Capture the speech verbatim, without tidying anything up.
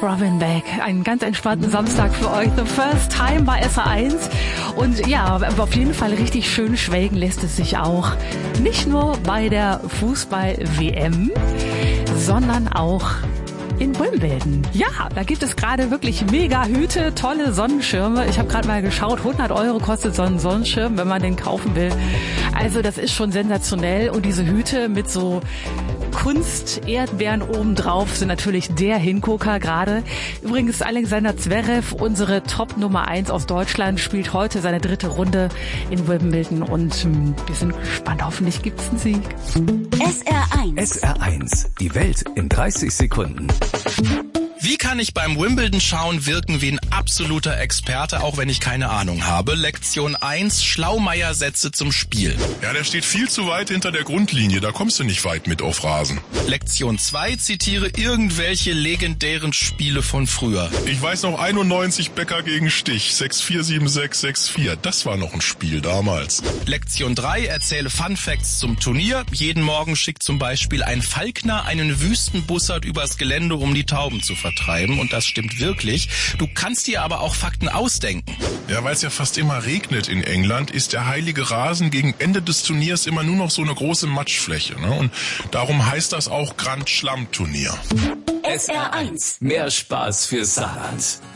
Robin Beck. Einen ganz entspannten Samstag für euch. The First Time bei S R eins. Und ja, auf jeden Fall richtig schön schwelgen lässt es sich auch. Nicht nur bei der Fußball-W M, sondern auch in Wimbledon. Ja, da gibt es gerade wirklich mega Hüte, tolle Sonnenschirme. Ich habe gerade mal geschaut, hundert Euro kostet so ein Sonnenschirm, wenn man den kaufen will. Also das ist schon sensationell. Und diese Hüte mit so Kunst-Erdbeeren obendrauf sind natürlich der Hingucker gerade. Übrigens Alexander Zverev, unsere Top Nummer eins aus Deutschland, spielt heute seine dritte Runde in Wimbledon und ähm, wir sind gespannt. Hoffentlich gibt's einen Sieg. S R eins. S R eins. Die Welt in dreißig Sekunden. Wie kann ich beim Wimbledon schauen wirken wie ein absoluter Experte, auch wenn ich keine Ahnung habe? Lektion eins, Schlaumeier-Sätze zum Spiel. Ja, der steht viel zu weit hinter der Grundlinie, da kommst du nicht weit mit auf Rasen. Lektion zwei, zitiere irgendwelche legendären Spiele von früher. Ich weiß noch einundneunzig Becker gegen Stich, sechs vier sieben sechs sechs vier, das war noch ein Spiel damals. Lektion drei, erzähle Fun Facts zum Turnier. Jeden Morgen schickt zum Beispiel ein Falkner einen Wüstenbussard übers Gelände, um die Tauben zu vertreiben. Und das stimmt wirklich. Du kannst dir aber auch Fakten ausdenken. Ja, weil es ja fast immer regnet in England, ist der heilige Rasen gegen Ende des Turniers immer nur noch so eine große Matschfläche. Ne? Und darum heißt das auch Grand Schlamm Turnier. S R eins. Mehr Spaß für Saarland.